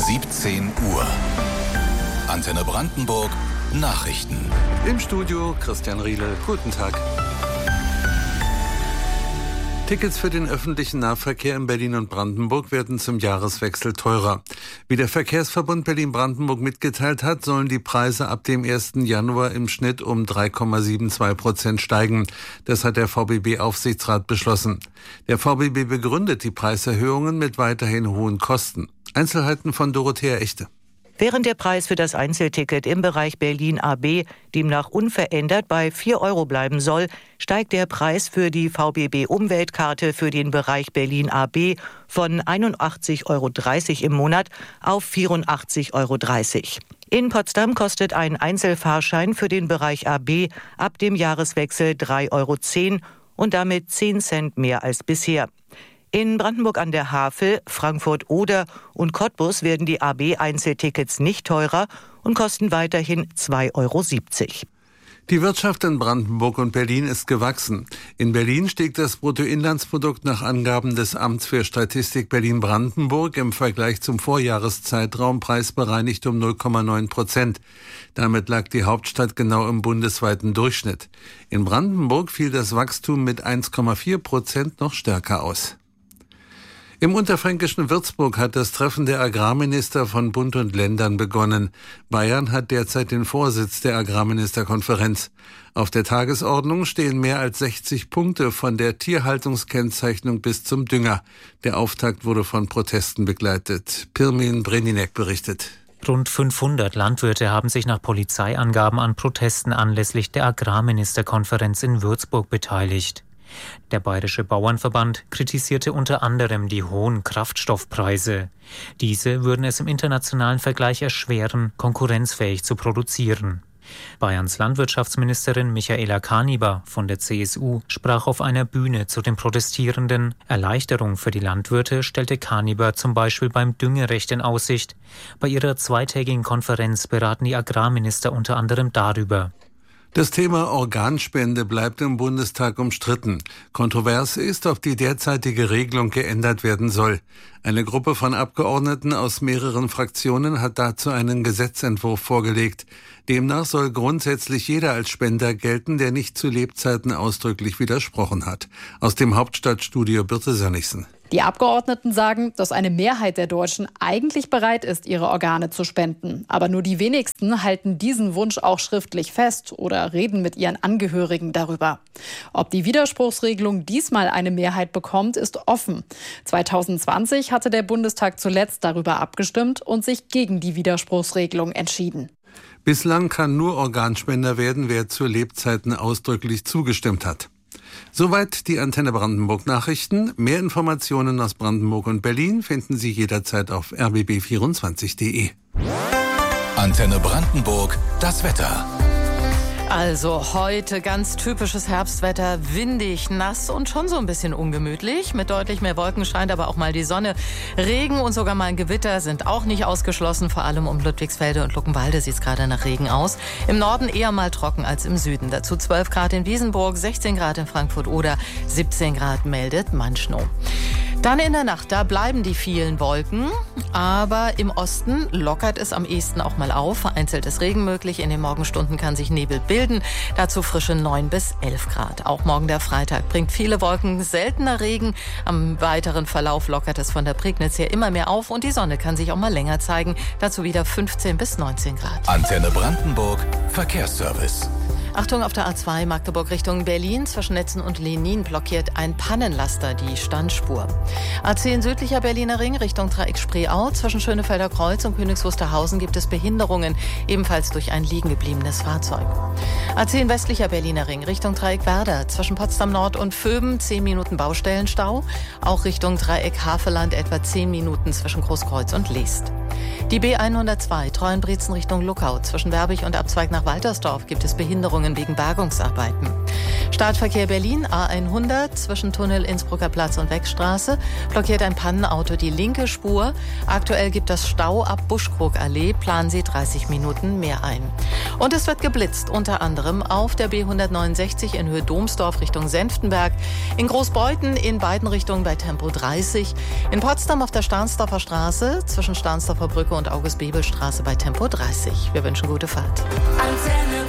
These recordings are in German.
17 Uhr. Antenne Brandenburg Nachrichten. Im Studio Christian Riedel. Guten Tag. Tickets für den öffentlichen Nahverkehr in Berlin und Brandenburg werden zum Jahreswechsel teurer. Wie der Verkehrsverbund Berlin-Brandenburg mitgeteilt hat, sollen die Preise ab dem 1. Januar im Schnitt um 3,72% steigen. Das hat der VBB-Aufsichtsrat beschlossen. Der VBB begründet die Preiserhöhungen mit weiterhin hohen Kosten. Einzelheiten von Dorothea Echte. Während der Preis für das Einzelticket im Bereich Berlin AB demnach unverändert bei 4 € bleiben soll, steigt der Preis für die VBB-Umweltkarte für den Bereich Berlin AB von 81,30 € im Monat auf 84,30 €. In Potsdam kostet ein Einzelfahrschein für den Bereich AB ab dem Jahreswechsel 3,10 € und damit 10 Cent mehr als bisher. In Brandenburg an der Havel, Frankfurt-Oder und Cottbus werden die AB-Einzeltickets nicht teurer und kosten weiterhin 2,70 €. Die Wirtschaft in Brandenburg und Berlin ist gewachsen. In Berlin stieg das Bruttoinlandsprodukt nach Angaben des Amts für Statistik Berlin-Brandenburg im Vergleich zum Vorjahreszeitraum preisbereinigt um 0,9%. Damit lag die Hauptstadt genau im bundesweiten Durchschnitt. In Brandenburg fiel das Wachstum mit 1,4% noch stärker aus. Im unterfränkischen Würzburg hat das Treffen der Agrarminister von Bund und Ländern begonnen. Bayern hat derzeit den Vorsitz der Agrarministerkonferenz. Auf der Tagesordnung stehen mehr als 60 Punkte von der Tierhaltungskennzeichnung bis zum Dünger. Der Auftakt wurde von Protesten begleitet. Pirmin Breninek berichtet. Rund 500 Landwirte haben sich nach Polizeiangaben an Protesten anlässlich der Agrarministerkonferenz in Würzburg beteiligt. Der Bayerische Bauernverband kritisierte unter anderem die hohen Kraftstoffpreise. Diese würden es im internationalen Vergleich erschweren, konkurrenzfähig zu produzieren. Bayerns Landwirtschaftsministerin Michaela Kaniber von der CSU sprach auf einer Bühne zu den Protestierenden. Erleichterung für die Landwirte stellte Kaniber zum Beispiel beim Düngerecht in Aussicht. Bei ihrer zweitägigen Konferenz beraten die Agrarminister unter anderem darüber. Das Thema Organspende bleibt im Bundestag umstritten. Kontrovers ist, ob die derzeitige Regelung geändert werden soll. Eine Gruppe von Abgeordneten aus mehreren Fraktionen hat dazu einen Gesetzentwurf vorgelegt. Demnach soll grundsätzlich jeder als Spender gelten, der nicht zu Lebzeiten ausdrücklich widersprochen hat. Aus dem Hauptstadtstudio Birte Sönnigsen. Die Abgeordneten sagen, dass eine Mehrheit der Deutschen eigentlich bereit ist, ihre Organe zu spenden. Aber nur die wenigsten halten diesen Wunsch auch schriftlich fest oder reden mit ihren Angehörigen darüber. Ob die Widerspruchsregelung diesmal eine Mehrheit bekommt, ist offen. 2020 hatte der Bundestag zuletzt darüber abgestimmt und sich gegen die Widerspruchsregelung entschieden. Bislang kann nur Organspender werden, wer zu Lebzeiten ausdrücklich zugestimmt hat. Soweit die Antenne Brandenburg Nachrichten. Mehr Informationen aus Brandenburg und Berlin finden Sie jederzeit auf rbb24.de. Antenne Brandenburg, das Wetter. Also heute ganz typisches Herbstwetter, windig, nass und schon so ein bisschen ungemütlich. Mit deutlich mehr Wolken scheint aber auch mal die Sonne. Regen und sogar mal ein Gewitter sind auch nicht ausgeschlossen. Vor allem um Ludwigsfelde und Luckenwalde sieht es gerade nach Regen aus. Im Norden eher mal trocken als im Süden. Dazu 12 Grad in Wiesenburg, 16 Grad in Frankfurt oder 17 Grad meldet Manschnow. Dann in der Nacht, da bleiben die vielen Wolken, aber im Osten lockert es am ehesten auch mal auf. Vereinzelt ist Regen möglich, in den Morgenstunden kann sich Nebel bilden, dazu frische 9 bis 11 Grad. Auch morgen der Freitag bringt viele Wolken, seltener Regen. Am weiteren Verlauf lockert es von der Prignitz her immer mehr auf und die Sonne kann sich auch mal länger zeigen, dazu wieder 15 bis 19 Grad. Antenne Brandenburg, Verkehrsservice. Achtung, auf der A2 Magdeburg Richtung Berlin zwischen Netzen und Lenin blockiert ein Pannenlaster die Standspur. A10 südlicher Berliner Ring Richtung Dreieck Spreeau zwischen Schönefelder Kreuz und Königs Wusterhausen gibt es Behinderungen, ebenfalls durch ein liegengebliebenes Fahrzeug. A10 westlicher Berliner Ring Richtung Dreieck Werder zwischen Potsdam Nord und Vöben 10 Minuten Baustellenstau, auch Richtung Dreieck Havelland etwa 10 Minuten zwischen Großkreuz und Leest. Die B102 Treuenbrietzen Richtung Luckau zwischen Werbig und Abzweig nach Waltersdorf gibt es Behinderungen wegen Bergungsarbeiten. Startverkehr Berlin, A100 zwischen Tunnel Innsbrucker Platz und Wegstraße. Blockiert ein Pannenauto die linke Spur. Aktuell gibt es Stau ab Buschkrugallee. Planen Sie 30 Minuten mehr ein. Und es wird geblitzt, unter anderem auf der B169 in Höhe Domsdorf Richtung Senftenberg. In Großbeuthen in beiden Richtungen bei Tempo 30. In Potsdam auf der Stahnsdorfer Straße zwischen Stahnsdorfer Brücke und August-Bebel-Straße bei Tempo 30. Wir wünschen gute Fahrt. Antenne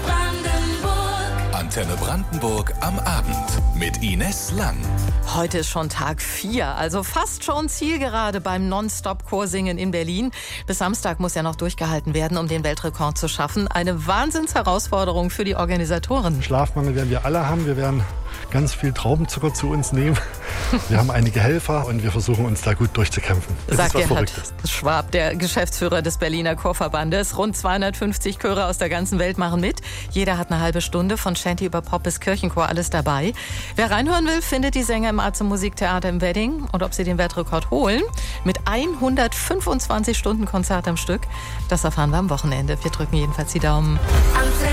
Brandenburg am Abend mit Ines Lang. Heute ist schon Tag 4, also fast schon Zielgerade beim Non-Stop-Chorsingen in Berlin. Bis Samstag muss ja noch durchgehalten werden, um den Weltrekord zu schaffen. Eine Wahnsinnsherausforderung für die Organisatoren. Schlafmangel werden wir alle haben. Wir werden ganz viel Traubenzucker zu uns nehmen. Wir haben einige Helfer und wir versuchen uns da gut durchzukämpfen. Sagt Gerhard Schwab, der Geschäftsführer des Berliner Chorverbandes. Rund 250 Chöre aus der ganzen Welt machen mit. Jeder hat eine halbe Stunde, von Shanty über Pop bis Kirchenchor, alles dabei. Wer reinhören will, findet die Sänger im Arzt Musiktheater im Wedding. Und ob sie den Weltrekord holen, mit 125 Stunden Konzert am Stück, das erfahren wir am Wochenende. Wir drücken jedenfalls die Daumen.